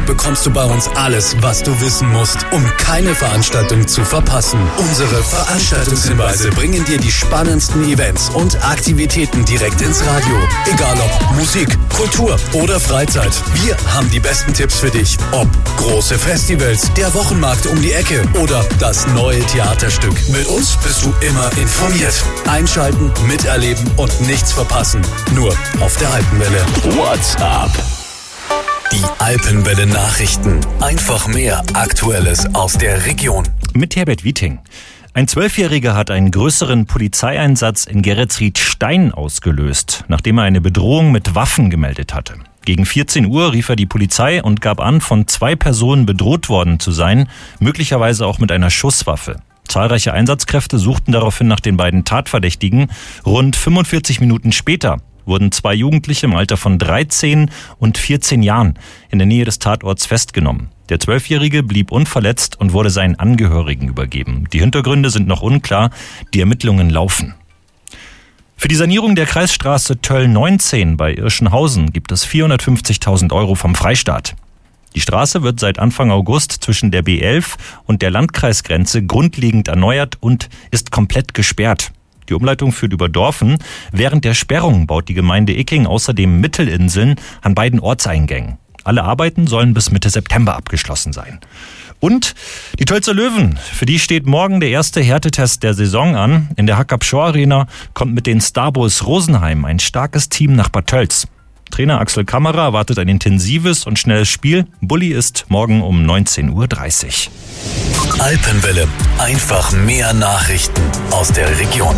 bekommst du bei uns alles, was du wissen musst, um keine Veranstaltung zu verpassen. Unsere Veranstaltungshinweise bringen dir die spannendsten Events und Aktivitäten direkt ins Radio. Egal ob Musik, Kultur oder Freizeit. Wir haben die besten Tipps für dich. Ob große Festivals, der Wochenmarkt um die Ecke oder das neue Theaterstück. Mit uns bist du immer informiert. Einschalten, miterleben und nichts verpassen. Nur auf der Alpenwelle. What's up? Die Alpenwelle Nachrichten. Einfach mehr Aktuelles aus der Region. Mit Herbert Wieting. Ein 12-Jähriger hat einen größeren Polizeieinsatz in Geretsried-Stein ausgelöst, nachdem er eine Bedrohung mit Waffen gemeldet hatte. Gegen 14 Uhr rief er die Polizei und gab an, von 2 Personen bedroht worden zu sein, möglicherweise auch mit einer Schusswaffe. Zahlreiche Einsatzkräfte suchten daraufhin nach den beiden Tatverdächtigen. Rund 45 Minuten später wurden 2 Jugendliche im Alter von 13 und 14 Jahren in der Nähe des Tatorts festgenommen. Der 12-Jährige blieb unverletzt und wurde seinen Angehörigen übergeben. Die Hintergründe sind noch unklar, die Ermittlungen laufen. Für die Sanierung der Kreisstraße Töll 19 bei Irschenhausen gibt es 450.000 € vom Freistaat. Die Straße wird seit Anfang August zwischen der B11 und der Landkreisgrenze grundlegend erneuert und ist komplett gesperrt. Die Umleitung führt über Dorfen. Während der Sperrung baut die Gemeinde Icking außerdem Mittelinseln an beiden Ortseingängen. Alle Arbeiten sollen bis Mitte September abgeschlossen sein. Und die Tölzer Löwen, für die steht morgen der erste Härtetest der Saison an. In der Hackabschor Arena kommt mit den Starbulls Rosenheim ein starkes Team nach Bad Tölz. Trainer Axel Kammerer erwartet ein intensives und schnelles Spiel. Bulli ist morgen um 19:30 Uhr. Alpenwelle. Einfach mehr Nachrichten aus der Region.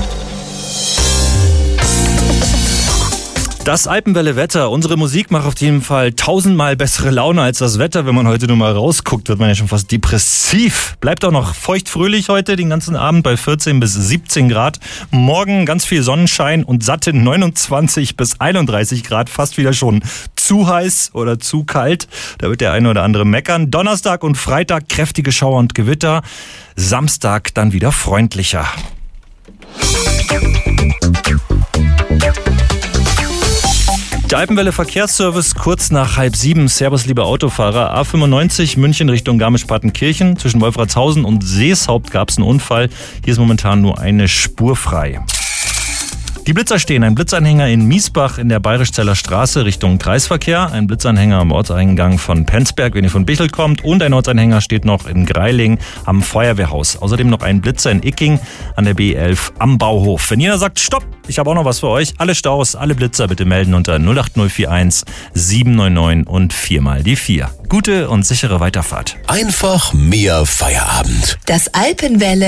Das Alpenwelle-Wetter. Unsere Musik macht auf jeden Fall 1000-mal bessere Laune als das Wetter. Wenn man heute nur mal rausguckt, wird man ja schon fast depressiv. Bleibt auch noch feuchtfröhlich heute den ganzen Abend bei 14 bis 17 Grad. Morgen ganz viel Sonnenschein und satte 29 bis 31 Grad. Fast wieder schon zu heiß oder zu kalt. Da wird der eine oder andere meckern. Donnerstag und Freitag kräftige Schauer und Gewitter. Samstag dann wieder freundlicher. Der Alpenwelle Verkehrsservice kurz nach 6:30. Servus, liebe Autofahrer. A95 München Richtung Garmisch-Partenkirchen. Zwischen Wolfratshausen und Seeshaupt gab es einen Unfall. Hier ist momentan nur eine Spur frei. Die Blitzer stehen. Ein Blitzanhänger in Miesbach in der Bayrischzeller Straße Richtung Kreisverkehr. Ein Blitzanhänger am Ortseingang von Penzberg, wenn ihr von Bichel kommt. Und ein Ortsanhänger steht noch in Greiling am Feuerwehrhaus. Außerdem noch ein Blitzer in Icking an der B11 am Bauhof. Wenn jeder sagt, stopp, ich habe auch noch was für euch. Alle Staus, alle Blitzer bitte melden unter 08041 799 und 4x4. Gute und sichere Weiterfahrt. Einfach mehr Feierabend. Das Alpenwelle